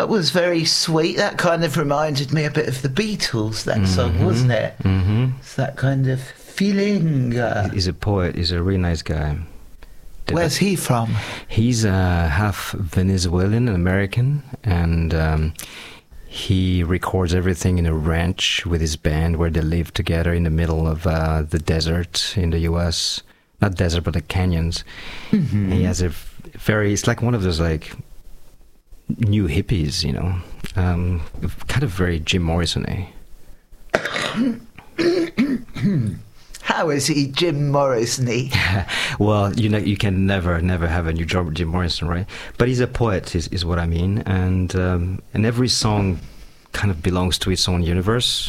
That was very sweet. That kind of reminded me a bit of the Beatles, that song, wasn't it? Mm-hmm. It's that kind of feeling. He's a poet. He's a really nice guy. Where's he from? He's half Venezuelan and American, and he records everything in a ranch with his band where they live together in the middle of the desert in the U.S. Not desert, but the canyons. Mm-hmm. He has it's like one of those like new hippies, you know, kind of very Jim Morrison-y. How is he Jim Morrison-y? Well, you know, you can never have a new Jim Morrison, right? But he's a poet, is what I mean, and every song kind of belongs to its own universe.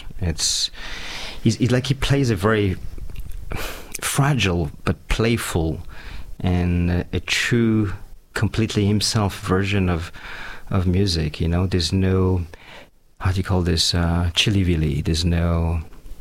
He's like he plays a very fragile but playful and a true, completely himself version of music. You know, there's no, how do you call this, chilly-villy. There's no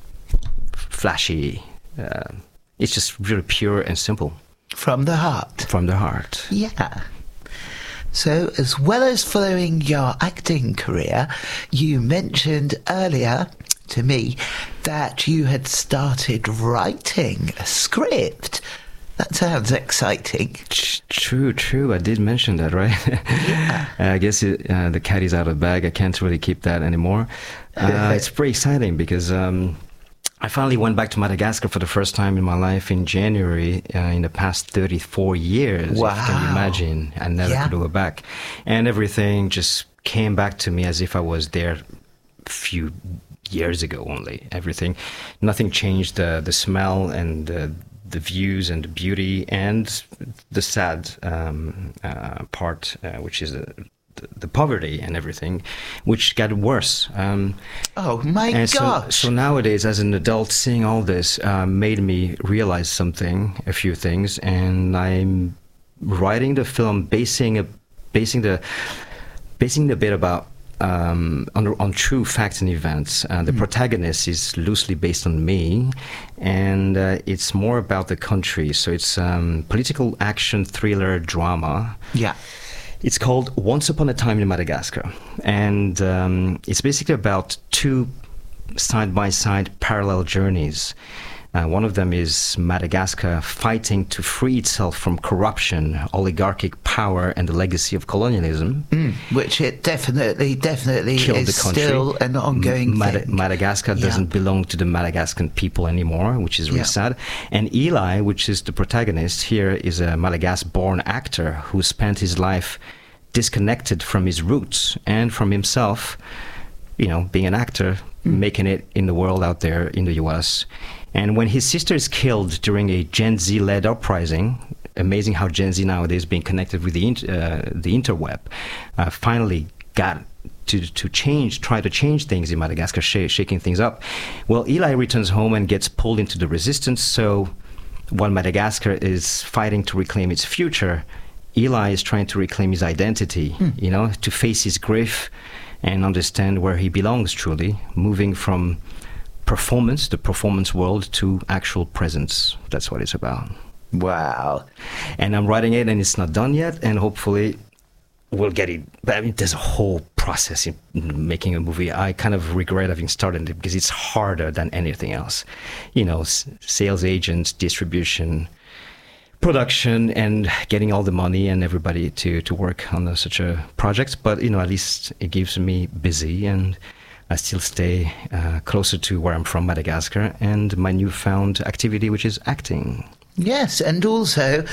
flashy. It's just really pure and simple. From the heart. From the heart. Yeah. So, as well as following your acting career, you mentioned earlier to me that you had started writing a script. That sounds exciting. True. I did mention that, right? Yeah. I guess the cat is out of the bag. I can't really keep that anymore. It's pretty exciting because I finally went back to Madagascar for the first time in my life in January in the past 34 years. Wow. If you can imagine. I never could go back. And everything just came back to me as if I was there a few years ago only. Nothing changed. The smell and the views and the beauty and the sad part, which is the poverty and everything, which got worse. Oh my gosh! So nowadays, as an adult, seeing all this made me realize a few things, and I'm writing the film, basing the bit about on true facts and events. The protagonist is loosely based on me, and it's more about the country. So it's political action thriller drama. Yeah. It's called Once Upon a Time in Madagascar, and it's basically about two side-by-side parallel journeys. One of them is Madagascar fighting to free itself from corruption, oligarchic power, and the legacy of colonialism. Which it definitely killed is the country. still an ongoing thing. Madagascar doesn't belong to the Madagascan people anymore, which is really sad. And Eli, which is the protagonist here, is a Madagascar-born actor who spent his life disconnected from his roots and from himself, you know, being an actor, making it in the world out there in the U.S., and when his sister is killed during a Gen Z-led uprising, amazing how Gen Z nowadays being connected with the interweb, finally got to try to change things in Madagascar, shaking things up. Well, Eli returns home and gets pulled into the resistance. So while Madagascar is fighting to reclaim its future, Eli is trying to reclaim his identity, you know, to face his grief and understand where he belongs truly, moving from the performance world, to actual presence. That's what it's about. Wow. And I'm writing it, and it's not done yet, and hopefully we'll get it. But I mean, there's a whole process in making a movie. I kind of regret having started it because it's harder than anything else. You know, sales agents, distribution, production, and getting all the money and everybody to work on such a project. But, you know, at least it keeps me busy, and I still stay closer to where I'm from, Madagascar, and my newfound activity, which is acting. Yes, and also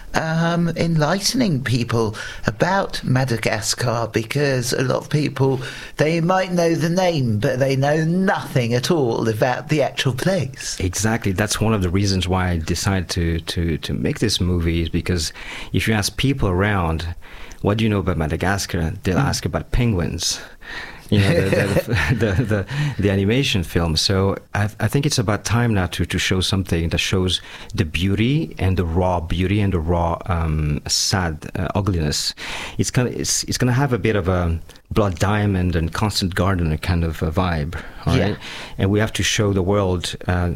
enlightening people about Madagascar, because a lot of people, they might know the name, but they know nothing at all about the actual place. Exactly. That's one of the reasons why I decided to make this movie, is because if you ask people around, what do you know about Madagascar? They'll ask about penguins. You know, the animation film. So I think it's about time now to show something that shows the beauty and the raw beauty and the raw sad ugliness. It's gonna have a bit of a Blood Diamond and Constant Gardener kind of a vibe, all right? And we have to show the world